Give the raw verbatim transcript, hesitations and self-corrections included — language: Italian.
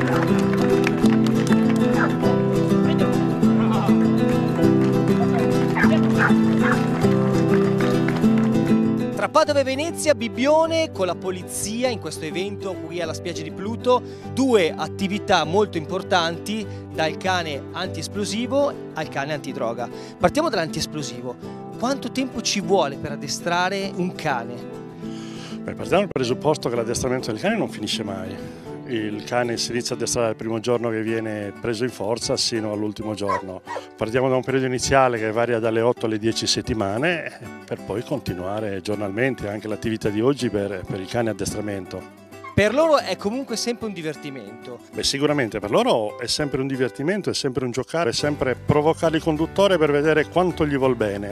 Tra Padova e Venezia, Bibbione con la polizia in questo evento qui alla spiaggia di Pluto, due attività molto importanti, dal cane antiesplosivo al cane antidroga. Partiamo dall'antiesplosivo. Quanto tempo ci vuole per addestrare un cane? Beh, partiamo dal presupposto che l'addestramento del cane non finisce mai. Il cane si inizia a addestrare il primo giorno che viene preso in forza sino all'ultimo giorno. Partiamo da un periodo iniziale che varia dalle otto alle dieci settimane per poi continuare giornalmente anche l'attività di oggi per, per il cane addestramento. Per loro è comunque sempre un divertimento. Beh, sicuramente per loro è sempre un divertimento, è sempre un giocare, è sempre provocare il conduttore per vedere quanto gli vuol bene.